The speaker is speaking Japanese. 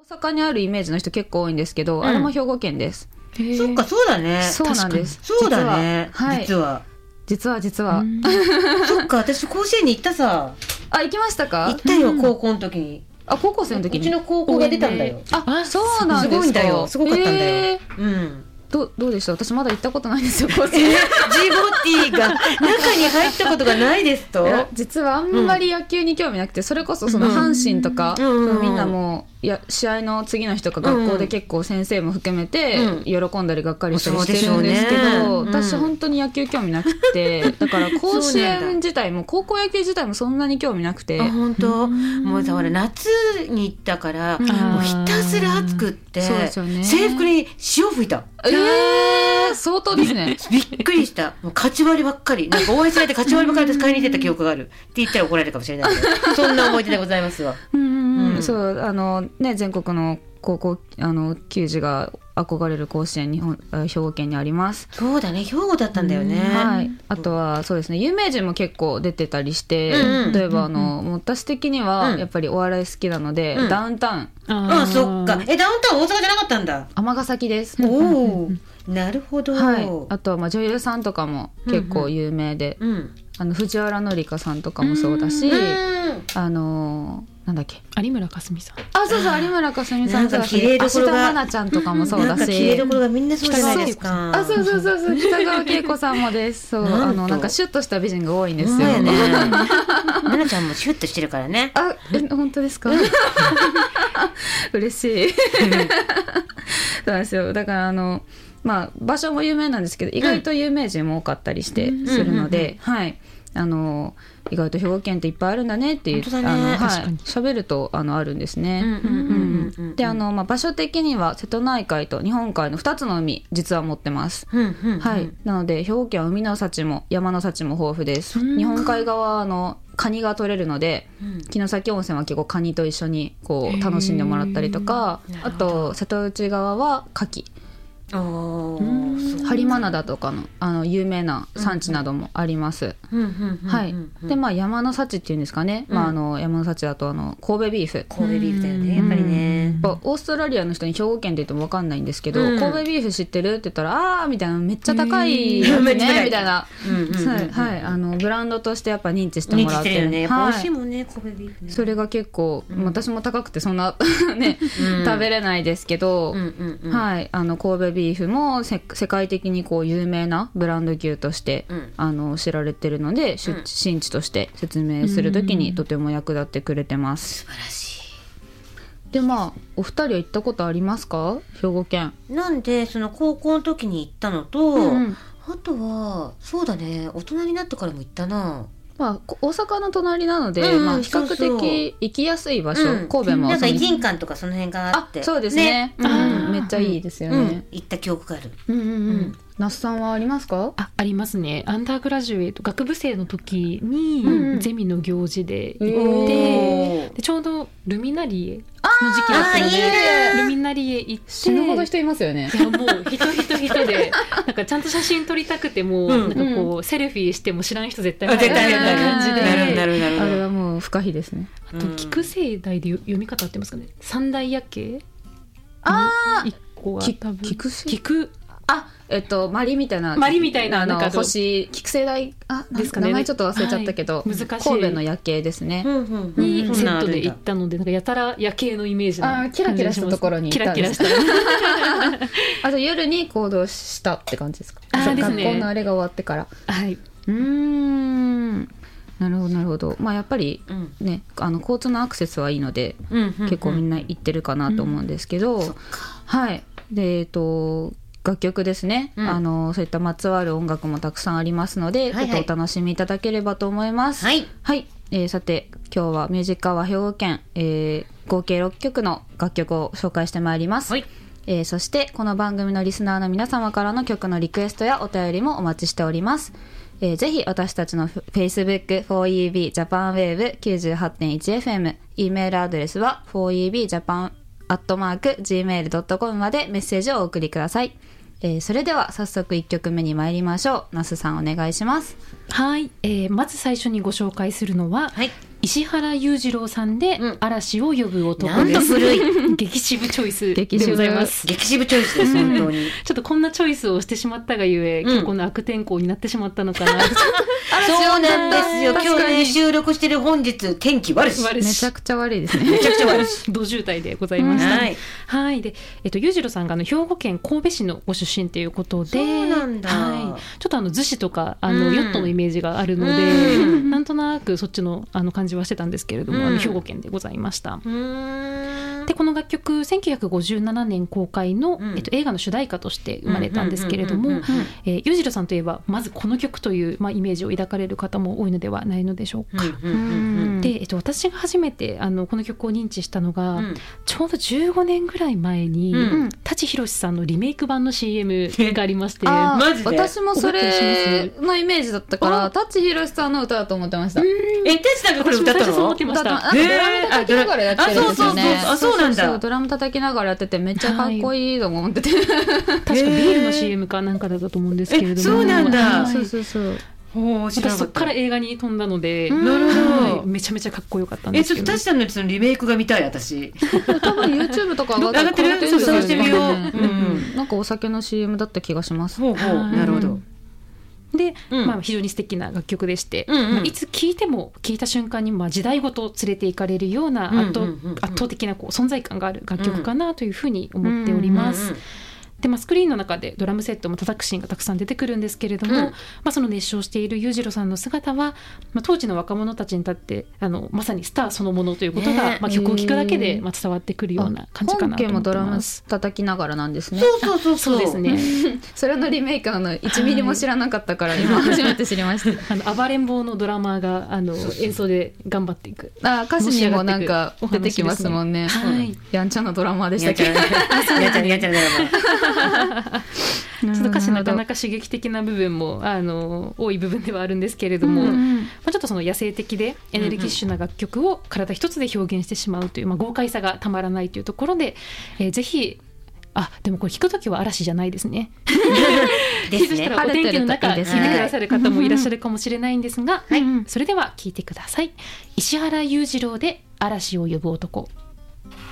大阪にあるイメージの人結構多いんですけど、あれも兵庫県です。 そっか、そうだね。 そうなんです。 そうだね。実はそっか、私甲子園に行ったさ。 行きましたか？ 行ったよ、高校の時に。 高校生の時にうちの高校が出たんだよ。 そうなんですか。すごいんだよ。すごかったんだよ。 どうでした？私まだ行ったことないんですよ、甲子園。 ジボティが中に入ったことがないですと。 実はあんまり野球に興味なくて、それこそその阪神とか、みんなも試合の次の日とか学校で結構先生も含めて喜んだりがっかりしたりしてるんですけど、私本当に野球興味なくて、だから甲子園自体も高校野球自体もそんなに興味なくて。 本当もうさ、ほら夏に行ったからもうひたすら暑くって制服に潮吹いた。 相当ですね。 びっくりした。もう勝ち割りばっかり、なんか応援されて勝ち割りばっかり買いに行ってた記憶があるって言ったら怒られるかもしれないけど、そんな思い出でございますわ。 そう全国の高校球児が憧れる甲子園、兵庫県にあります。 そうだね、兵庫だったんだよね。 あとはそうですね、有名人も結構出てたりして、例えば私的にはやっぱりお笑い好きなので、ダウンタウン。 そっか。ダウンタウン大阪じゃなかったんだ。 尼崎です。 なるほど。 あとは女優さんとかも結構有名で、藤原紀香さんとかもそうだし、なんだっけ、 有村架純さん。 そう有村架純さんとか、芦田愛菜ちゃんとかもそうだし、 綺麗どころがみんなそうじゃないですか。 そう北川景子さんもです。なんかシュッとした美人が多いんですよ。 奈々ちゃんもシュッとしてるからね。 本当ですか？嬉しい。そうですよ。だから場所も有名なんですけど、意外と有名人も多かったりしてするので、意外と兵庫県っていっぱいあるんだねっていう、喋るとあるんですね。で場所的には瀬戸内海と日本海の2つの海実は持ってます。なので兵庫県は海の幸も山の幸も豊富です。日本海側はカニが取れるので、城崎温泉は結構カニと一緒にこう楽しんでもらったりとか、あと瀬戸内側は牡蠣、播磨灘とかの有名な産地などもあります。で山の幸っていうんですかね、山の幸だと神戸ビーフだよね、やっぱりね。 オーストラリアの人に兵庫県って言っても分かんないんですけど、神戸ビーフ知ってるって言ったらみたいな、めっちゃ高いやつねみたいな、ブランドとしてやっぱ認知してもらってる。 美味しいもんね、神戸ビーフね。 それが結構私も高くてそんなね食べれないですけど、神戸ビーフも世界的にこう有名なブランド牛として、知られてるので、産地として説明するときにとても役立ってくれてます。 素晴らしい。 でお二人は行ったことありますか？兵庫県。 なんでその高校の時に行ったのと、あとはそうだね、大人になってからも行ったな。 大阪の隣なので、比較的行きやすい場所、神戸もなんか異人館とかその辺があって、 そうですね、めっちゃいいですよね。 行った記憶がある。 那須さんはありますか？ ありますね。アンダーグラジュエート学部生の時にゼミの行事で行って、でちょうどルミナリエの時期だったので、ルミナリエ行って死ぬほど人いますよね。 いやもう人でなんかちゃんと写真撮りたくても、なんかこうセルフィーしても知らん人絶対入るみたいな感じで、 あれはもう不可避ですね。 あと菊生大で読み方合ってますかね。三大夜景。一個は多分菊マリみたいな星、菊生大ですかね。名前ちょっと忘れちゃったけど、難しい神戸の夜景ですねにセットで行ったので、なんかやたら夜景のイメージのキラキラしたところに行ったんです。あと夜に行動したって感じですか？学校のあれが終わってから。なるほど。やっぱりね、交通のアクセスはいいので、結構みんな行ってるかなと思うんですけど、で楽曲ですね、そういったまつわる音楽もたくさんありますので、ちょっとお楽しみいただければと思います。さて今日はミュージックアワー兵庫県、合計6曲の楽曲を紹介してまいります。そしてこの番組のリスナーの皆様からの曲のリクエストやお便りもお待ちしております。ぜひ私たちの Facebook4EB Japanwave 98.1FM、 E メールアドレスは 4EBJapan@gmail.com までメッセージをお送りください。それでは早速1曲目に参りましょう。那須さんお願いします。 まず最初にご紹介するのは、 石原裕次郎さんで嵐を呼ぶ男です。 なんと古い激渋チョイスでございます。 激渋チョイスです本当に。 ちょっとこんなチョイスをしてしまったがゆえ、今日この悪天候になってしまったのかな。 そうなんですよ。今日ね収録してる本日天気悪し。 めちゃくちゃ悪いですね。 めちゃくちゃ悪し。 土渋滞でございました。はい。で、裕次郎さんが兵庫県神戸市のご出身ということで、 そうなんだ。 はい。ちょっと逗子とかヨットのイメージがあるので、なんとなくそっちの感じはしてたんですけれども、兵庫県でございました。でこの楽曲1957年公開の、映画の主題歌として生まれたんですけれども、裕次郎さんといえばまずこの曲という、イメージを抱かれる方も多いのではないのでしょうか。で、私が初めてこの曲を認知したのが、ちょうど15年ぐらい前に、舘ひろしさんのリメイク版の CM がありまして、 マジで私もそれのイメージだったから舘ひろしさんの歌だと思ってました。 舘さんがこれ歌ったの？ そう思ってました。 ドラム叩きながらやってるんですよね。 そうなんだ。 ドラム叩きながらやっててめっちゃかっこいいと思ってて、 確かビールの CM かなんかだったと思うんですけれども。 そうなんだ。 そう私そっから映画に飛んだので、 なるほど、 めちゃめちゃかっこよかったんですけど。 ちょっと舘さんのそのリメイクが見たい私。 多分 YouTube とか上がってるんですよね。 そうしてみよう。 なんかお酒の CM だった気がします。 なるほど。 で、非常に素敵な楽曲でして、いつ聴いても聴いた瞬間に時代ごと連れて行かれるような圧倒的な存在感がある楽曲かなというふうに思っております。でスクリーンの中でドラムセットも叩くシーンがたくさん出てくるんですけれども、その熱唱している裕次郎さんの姿は、当時の若者たちにとってまさにスターそのものということが、曲を聴くだけで伝わってくるような感じかなと思ってます。本家もドラム叩きながらなんですね。 そうですね。 それのリメイク1ミリも知らなかったから今初めて知りました。 暴れん坊のドラマーが演奏で頑張っていく。 歌詞にもなんか出てきますもんね。やんちゃなドラマーでしたけど。 やんちゃなドラマー。 ちょっと歌詞なかなか刺激的な部分も多い部分ではあるんですけれども、ちょっとその野生的でエネルギッシュな楽曲を体一つで表現してしまうという、豪快さがたまらないというところで、ぜひでもこれ聞くときは嵐じゃないですね。ひょっとしたらお天気の中聞いてくださる方もいらっしゃるかもしれないんですが、それでは聞いてください。石原裕次郎で嵐を呼ぶ男。